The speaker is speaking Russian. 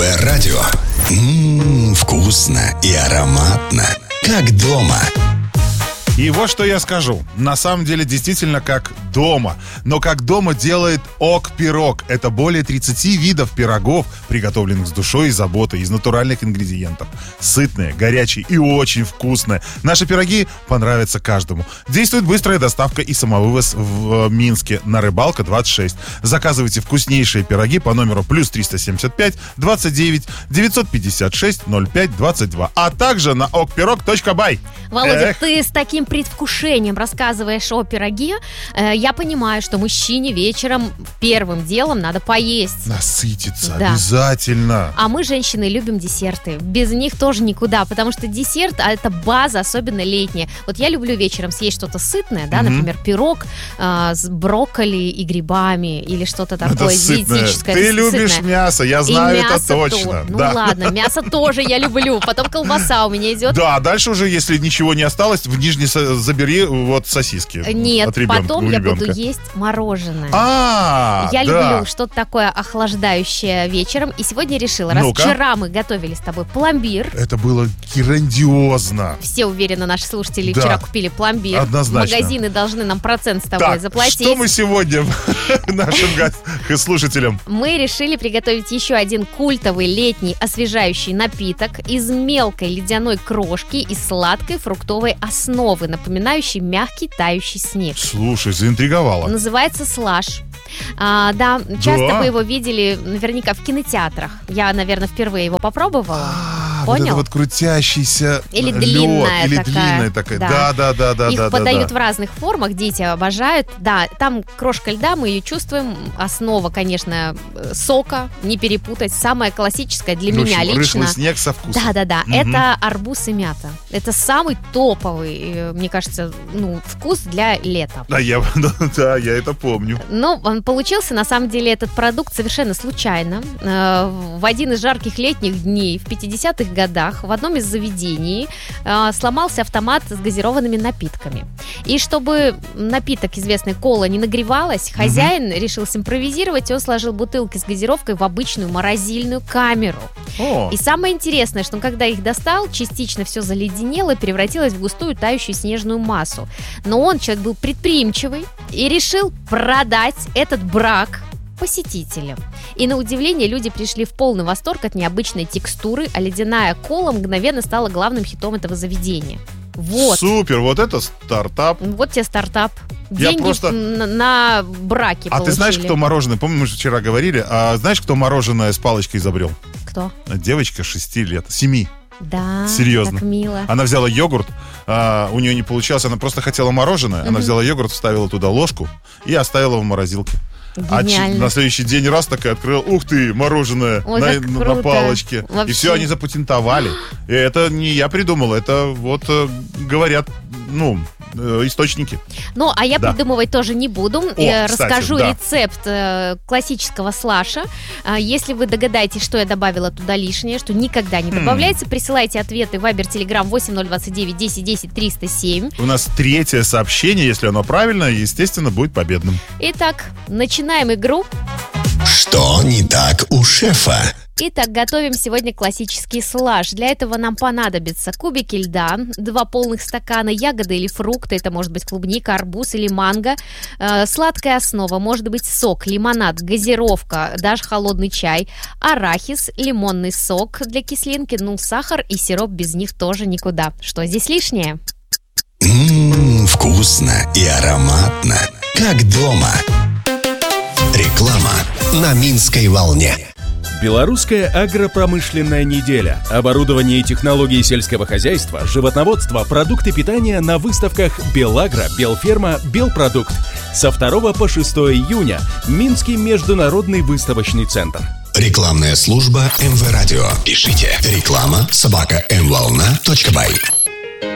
МВ-радио. Вкусно и ароматно, как дома. И вот что я скажу. На самом деле действительно как дома. Но как дома делает ОК-пирог. Это более 30 видов пирогов, приготовленных с душой и заботой, из натуральных ингредиентов. Сытные, горячие и очень вкусные. Наши пироги понравятся каждому. Действует быстрая доставка и самовывоз в Минске на Рыбалка 26. Заказывайте вкуснейшие пироги по номеру +375 29 956 05 22. А также на okpirog.by. Володя, ты с таким предвкушением рассказываешь о пироге. Я понимаю, что мужчине вечером первым делом надо поесть. Насытиться, да. Обязательно. А мы, женщины, любим десерты. Без них тоже никуда, потому что десерт, это база, особенно летняя. Вот я люблю вечером съесть что-то сытное, да, например, пирог с брокколи и грибами или что-то такое диетическое. Ты любишь мясо, я знаю, это точно. Ну ладно, мясо тоже я люблю. Потом колбаса у меня идет. Да, дальше уже, если ничего не осталось, в нижний забери вот сосиски. Нет, от ребенка, потом я буду есть мороженое. Я люблю что-то такое охлаждающее вечером. И сегодня решила, раз вчера мы готовили с тобой пломбир. Это было грандиозно. Все уверены, наши слушатели вчера купили пломбир. Однозначно. Магазины должны нам процент с тобой заплатить. Что мы сегодня нашим слушателям? Мы решили приготовить еще один культовый летний освежающий напиток из мелкой ледяной крошки и сладкой фруктовой основы, напоминающей мягкий тающий снег. Слушай, заинтриговала. Называется слаш. Да, часто вы его видели наверняка в кинотеатрах. Я, наверное, впервые его попробовала. Понял? Вот это вот крутящийся или длинная лед, или такая. длинная такая. Да. Их подают в разных формах, дети обожают. Да, там крошка льда, мы ее чувствуем. Основа, конечно, сока, не перепутать. Самая классическая для меня лично. Рыхлый снег со вкусом. Да. Это арбуз и мята. Это самый топовый, мне кажется, вкус для лета. Да, я это помню. Но он получился, на самом деле, этот продукт совершенно случайно. В один из жарких летних дней в 50-х годах в одном из заведений сломался автомат с газированными напитками. И чтобы напиток, известный кола, не нагревалась, хозяин решил симпровизировать, и он сложил бутылки с газировкой в обычную морозильную камеру. И самое интересное, что когда их достал, частично все заледенело и превратилось в густую тающую снежную массу. Но он, человек, был предприимчивый и решил продать этот брак посетителям. И на удивление люди пришли в полный восторг от необычной текстуры, а ледяная кола мгновенно стала главным хитом этого заведения. Вот. Супер, вот это стартап. Вот тебе стартап. Деньги на браке получили. А ты знаешь, кто мороженое? Помню, мы же вчера говорили. А знаешь, кто мороженое с палочкой изобрел? Кто? Девочка 6 лет, 7. Да, серьезно. так мило. Она взяла йогурт, у нее не получалось, она просто хотела мороженое. Она взяла йогурт, вставила туда ложку и оставила в морозилке. Гениально. А на следующий день раз такая открыла, ух ты, мороженое на палочке. Вообще. И все, они запатентовали. И это не я придумал, это вот говорят, источники. А я придумывать тоже не буду. Расскажу кстати, рецепт классического слаша. Если вы догадаетесь, что я добавила туда лишнее, что никогда не добавляется, присылайте ответы в Viber, Telegram 8029 10 10 307. У нас 3-е сообщение, если оно правильно, естественно, будет победным. Итак, начинаем игру. Что не так у шефа? Итак, готовим сегодня классический слаш. Для этого нам понадобятся кубики льда, 2 полных стакана, ягоды или фрукты, это может быть клубника, арбуз или манго, сладкая основа, может быть сок, лимонад, газировка, даже холодный чай, арахис, лимонный сок для кислинки, сахар и сироп, без них тоже никуда. Что здесь лишнее? Вкусно и ароматно, как дома. Реклама на Минской волне. Белорусская агропромышленная неделя. Оборудование и технологии сельского хозяйства, животноводство, продукты питания на выставках Белагро, Белферма, Белпродукт. Со 2 по 6 июня. Минский международный выставочный центр. Рекламная служба МВ-радио. Пишите реклама@mvolna.by.